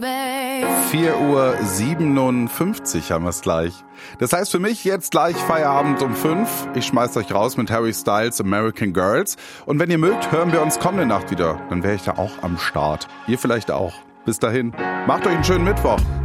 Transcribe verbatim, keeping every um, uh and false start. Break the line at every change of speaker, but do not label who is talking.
vier Uhr siebenundfünfzig haben wir es gleich. Das heißt für mich jetzt gleich Feierabend um fünf. Ich schmeiß euch raus mit Harry Styles American Girls. Und wenn ihr mögt, hören wir uns kommende Nacht wieder. Dann wäre ich da auch am Start. Ihr vielleicht auch. Bis dahin, macht euch einen schönen Mittwoch.